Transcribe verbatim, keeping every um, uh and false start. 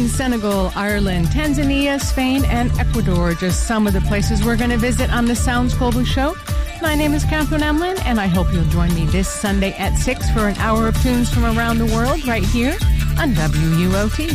Cameroon, Senegal, Ireland, Tanzania, Spain, and Ecuador. Just some of the places we're going to visit on the Sounds Global Show. My name is Catherine Emlin, and I hope you'll join me this Sunday at six for an hour of tunes from around the world right here on W U O T.